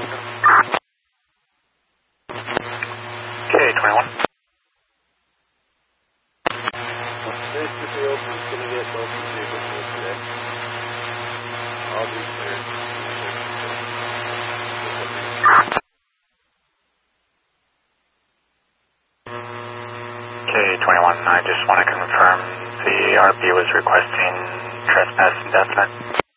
K21. Mr. Fields is going to get both the vehicles for today. I'll be cleared. K21, I just want to confirm the RP was requesting trespass indefinite.